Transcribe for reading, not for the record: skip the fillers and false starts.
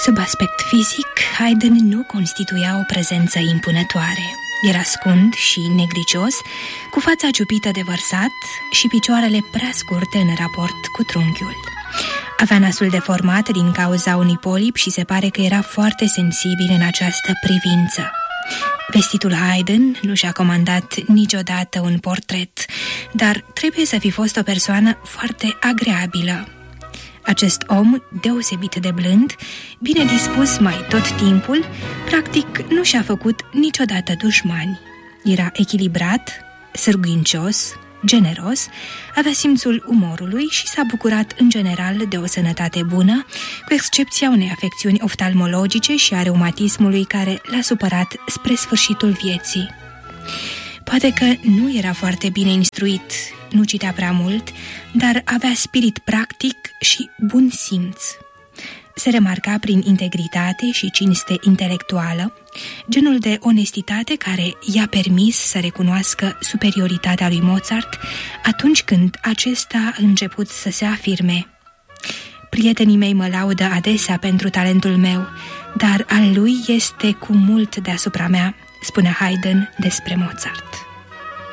Sub aspect fizic, Haydn nu constituia o prezență impunătoare. Era scund și negricios, cu fața ciupită de vărsat și picioarele prea scurte în raport cu trunchiul. Avea nasul deformat din cauza unui polip și se pare că era foarte sensibil în această privință. Vestitul Haydn nu și-a comandat niciodată un portret, dar trebuie să fi fost o persoană foarte agreabilă. Acest om, deosebit de blând, bine dispus mai tot timpul, practic nu și-a făcut niciodată dușmani. Era echilibrat, sârguincios, generos, avea simțul umorului și s-a bucurat în general de o sănătate bună, cu excepția unei afecțiuni oftalmologice și a reumatismului care l-a supărat spre sfârșitul vieții. Poate că nu era foarte bine instruit, nu citea prea mult, dar avea spirit practic și bun simț. Se remarca prin integritate și cinste intelectuală, genul de onestitate care i-a permis să recunoască superioritatea lui Mozart atunci când acesta a început să se afirme. Prietenii mei mă laudă adesea pentru talentul meu, dar al lui este cu mult deasupra mea, spune Haydn despre Mozart.